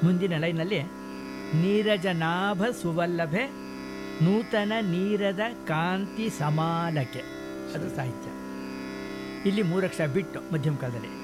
ಮುಂದಿನ ಲೈನಲ್ಲಿ ನೀರಜನಾಭ ಸುವಲ್ಲಭೆ ನೂತನ ನೀರದ ಕಾಂತಿ ಸಮಾಲಕೆ, ಅದು ಸಾಹಿತ್ಯ. ಇಲ್ಲಿ 3 ಅಕ್ಷರ ಬಿಟ್ಟು ಮಧ್ಯಮ ಕಾಲದಲ್ಲಿ